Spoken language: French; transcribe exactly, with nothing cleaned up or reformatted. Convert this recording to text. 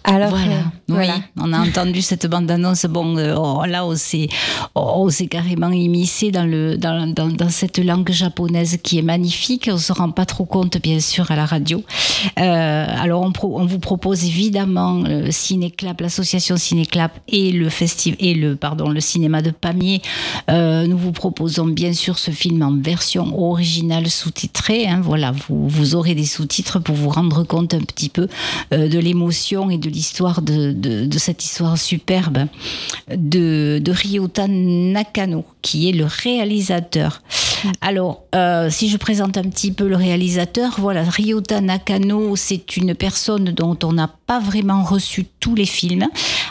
Alors, voilà, euh, oui, voilà. on a entendu cette bande-annonce. Bon, euh, oh, là, on s'est, on s'est carrément immiscé dans, le, dans, dans, dans cette langue japonaise qui est magnifique. On ne se rend pas trop compte, bien sûr, à la radio. Euh, alors, on, pro, on vous propose évidemment euh, Cinéclap, l'association Cinéclap et le, festi- et le, pardon, le cinéma de Pamiers. Euh, nous vous proposons bien sûr ce film en version originale sous-titrée. Hein, voilà, vous, vous aurez des sous-titres pour vous rendre compte un petit peu euh, de l'émotion et de l'histoire de, de, de cette histoire superbe de, de Ryota Nakano, qui est le réalisateur. Alors, euh, si je présente un petit peu le réalisateur, voilà, Ryota Nakano, c'est une personne dont on n'a pas vraiment reçu tous les films.